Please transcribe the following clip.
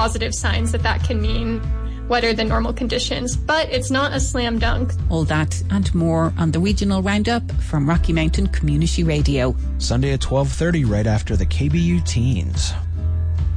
positive signs that can mean wetter than normal conditions, but it's not a slam dunk. All that and more on the Regional Roundup from Rocky Mountain Community Radio. Sunday at 12:30, right after the KBU Teens.